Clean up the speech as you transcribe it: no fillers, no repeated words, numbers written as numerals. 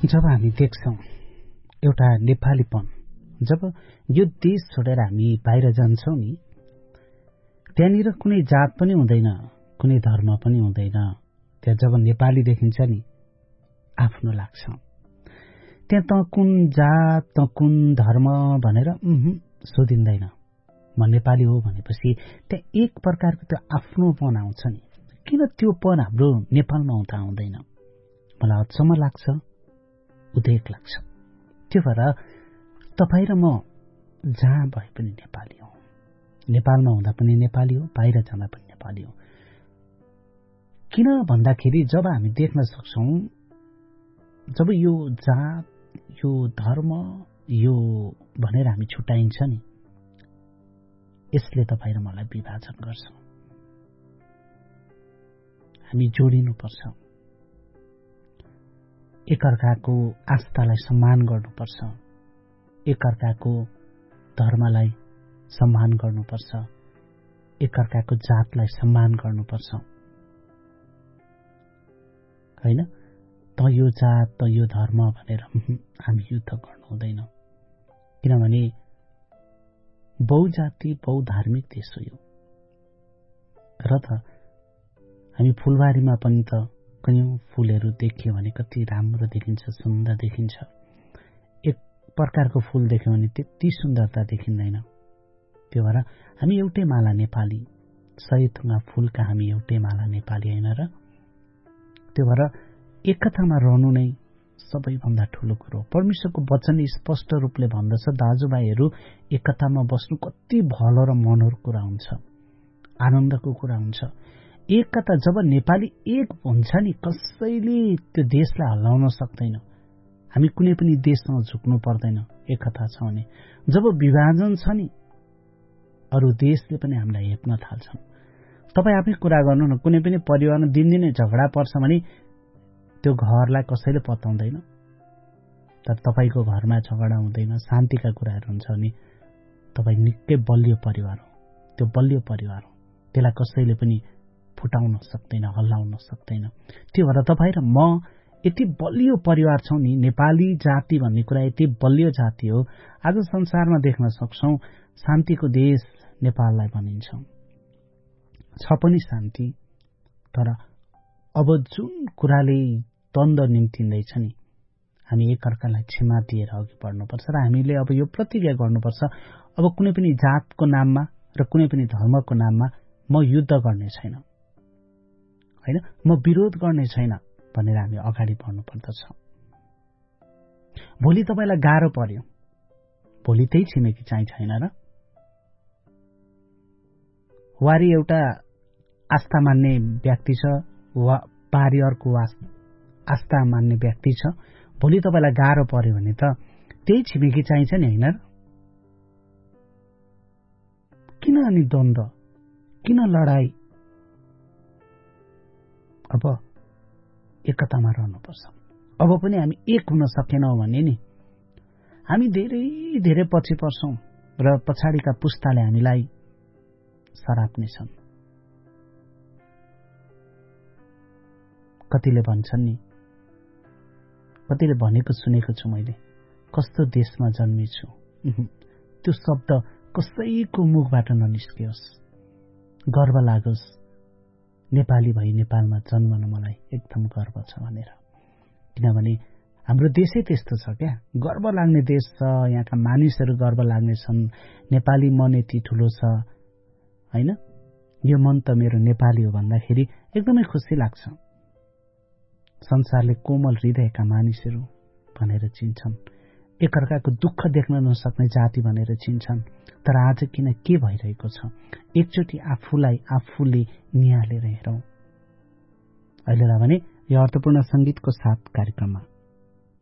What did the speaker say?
जब हामी देख्छौं एउटा नेपालीपन, जब यो देश छोडेर हामी बाहिर जान्छौं नि, त्यहाँनिर कुनै जात पनि हुँदैन, कुनै धर्म पनि हुँदैन। त्यहाँ जब नेपाली देखिन्छ नि आफ्नो लाग्छ। त्यहाँ त कुन जात त कुन धर्म भनेर सोधिँदैन। म नेपाली हो भनेपछि त्यहाँ एक प्रकारको त्यो आफ्नोपन आउँछ नि। किन त्यो पन हाम्रो नेपालमा हुँदैन? मलाई अचम्म लाग्छ, उदेक लाग्छ। त्यो भएर तपाईँ र म जहाँ भए पनि नेपाली हो, नेपालमा हुँदा पनि नेपाली हो, बाहिर जाँदा पनि नेपाली हो। किन भन्दाखेरि जब हामी देख्न सक्छौं, जब यो जात, यो धर्म, यो भनेर हामी छुट्याइन्छ नि, यसले तपाईँ र मलाई विभाजन गर्छ। हामी जोडिनुपर्छ, एकअर्काको आस्थालाई सम्मान गर्नुपर्छ, एकअर्काको धर्मलाई सम्मान गर्नुपर्छ, एकअर्काको जातलाई सम्मान गर्नुपर्छ। हैन, त यो जात त यो धर्म भनेर हामी युद्ध गर्नु हुँदैन। किनभने बहुजाति बहुधार्मिक देश हो यो। र त हामी फुलबारीमा पनि त कयौं फूलहरू देख्यो भने कति राम्रो देखिन्छ, सुन्दर देखिन्छ। एक प्रकारको फूल देख्यो भने त्यति सुन्दरता देखिँदैन। त्यो भएर हामी एउटै माला नेपाली, 100 थुङ्गा फूलका हामी एउटै माला नेपाली हैन र? त्यो भएर एकतामा रहनु नै सबैभन्दा ठूलो कुरो। परमेश्वरको वचनले स्पष्ट रूपले भन्दछ, दाजुभाइहरू एकतामा बस्नु कति भलो र मनोहर कुरा हुन्छ, आनन्दको कुरा हुन्छ। एकता जब नेपाली एक हुन्छ नि, कसैले त्यो देशलाई हल्लाउन सक्दैन। हामी कुनै पनि देशमा झुक्नु पर्दैन एकता छ भने। जब विभाजन छ नि, अरू देशले पनि हामीलाई हेप्न थाल्छन्। तपाईँ आफै कुरा गर्नु न, कुनै पनि परिवारमा दिनदिनै झगडा पर्छ भने त्यो घरलाई कसैले पत्याउँदैन। तर तपाईँको घरमा झगडा हुँदैन, शान्तिका कुराहरू हुन्छ भने तपाईँ निकै बलियो परिवार हो। त्यो बलियो परिवार हो, त्यसलाई कसैले पनि फुटाउन सक्दैन, हल्लाउन सक्दैन। त्यो भएर तपाईँ र म यति बलियो परिवार छौं नि। नेपाली जाति भन्ने कुरा यति बलियो जाति हो। आज संसारमा देख्न सक्छौं, शान्तिको देश नेपाललाई भनिन्छ। छ पनि शान्ति, तर अब जुन कुराले द्वन्द निम्तिँदैछ नि, हामी एकअर्कालाई क्षमा दिएर अघि बढ्नुपर्छ र हामीले अब यो प्रतिज्ञा गर्नुपर्छ, अब कुनै पनि जातको नाममा र कुनै पनि धर्मको नाममा म युद्ध गर्ने छैन, हैन, म विरोध गर्ने छैन भनेर हामी अगाडि बढ्नुपर्दछ। भोलि तपाईलाई गाह्रो पर्यो, भोलि त्यही छिमेकी चाहिँ छैन र? वारी एउटा आस्था मान्ने व्यक्ति छ, पारी अर्को आस्था मान्ने व्यक्ति छ। भोलि तपाईलाई गाह्रो पर्यो भने त त्यही छिमेकी चाहिन्छ नि, हैन? किन अनि द्वन्द, किन लडाई? अब एकतामा रहनुपर्छ। अब पनि हामी एक हुन सकेनौं भने नि हामी धेरै धेरै पछि पर्छौं र पछाडिका पुस्ताले हामीलाई सराप्नेछन्। कतिले भन्छन् नि, कतिले भनेको सुनेको छु मैले, कस्तो देशमा जन्मेछु, त्यो शब्द कसैको मुखबाट ननिस्कियोस्, गर्व लागोस्, नेपाली भई नेपालमा जन्मन मलाई एकदम गर्व छ भनेर। किनभने हाम्रो देशै त्यस्तो छ क्या, गर्व लाग्ने देश छ। यहाँका मानिसहरू गर्व लाग्ने छन्, नेपाली मन यति ठुलो छ, हैन? यो मन त मेरो नेपाली हो भन्दाखेरि एकदमै खुसी लाग्छ। संसारले कोमल हृदयका मानिसहरू भनेर चिन्छन्, एकअर्काको दुःख देख्न नसक्ने जाति भनेर चिन्छन्। तर आज किन के भइरहेको छ? एकचोटि आफूलाई आफूले निहालेर हेरौं। अहिलेलाई भने यो अर्थपूर्ण संगीतको साथ कार्यक्रममा